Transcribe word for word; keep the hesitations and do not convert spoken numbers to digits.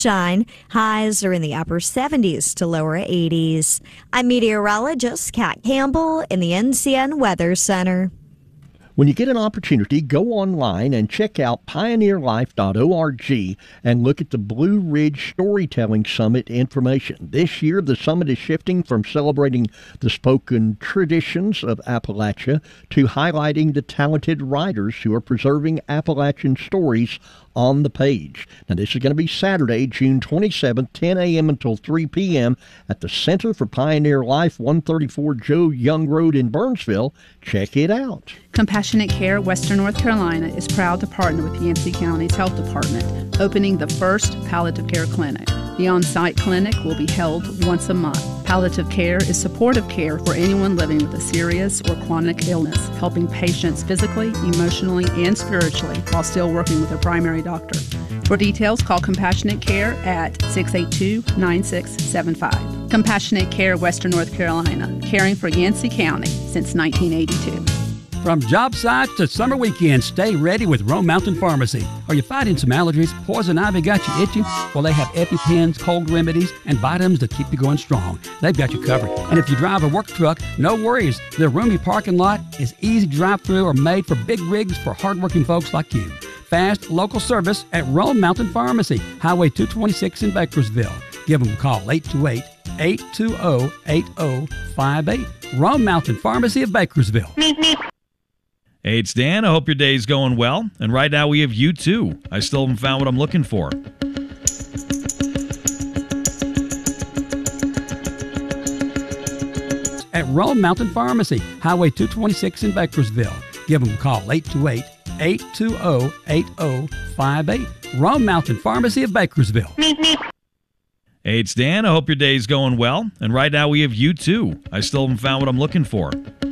Shine. Highs are in the upper seventies to lower eighties. I'm meteorologist Kat Campbell in the N C N Weather Center. When you get an opportunity, go online and check out pioneer life dot org and look at the Blue Ridge Storytelling Summit information. This year, the summit is shifting from celebrating the spoken traditions of Appalachia to highlighting the talented writers who are preserving Appalachian stories on the page. Now, this is going to be Saturday, June twenty-seventh, ten a.m. until three p.m. at the Center for Pioneer Life, one thirty-four Joe Young Road in Burnsville. Check it out. Compassionate Care Western North Carolina is proud to partner with Yancey County's Health Department, opening the first palliative care clinic. The on-site clinic will be held once a month. Palliative care is supportive care for anyone living with a serious or chronic illness, helping patients physically, emotionally, and spiritually while still working with their primary doctor. For details, call Compassionate Care at six eight two, nine six seven five. Compassionate Care Western North Carolina, caring for Yancey County since nineteen eighty-two. From job sites to summer weekends, stay ready with Rome Mountain Pharmacy. Are you fighting some allergies? Poison ivy got you itchy? Well, they have EpiPens, cold remedies, and vitamins to keep you going strong. They've got you covered. And if you drive a work truck, no worries. Their roomy parking lot is easy to drive through or made for big rigs for hardworking folks like you. Fast local service at Rome Mountain Pharmacy, Highway two twenty-six in Bakersville. Give them a call, eight two eight, eight two zero, eight zero five eight. Rome Mountain Pharmacy of Bakersville. Hey, it's Dan. I hope your day's going well. And right now we have U two. I still haven't found what I'm looking for. At Rome Mountain Pharmacy, Highway two twenty-six in Bakersville. Give them a call, eight two eight, eight two zero, eight zero five eight. Rome Mountain Pharmacy of Bakersville. Hey, it's Dan. I hope your day's going well. And right now we have U two. I still haven't found what I'm looking for.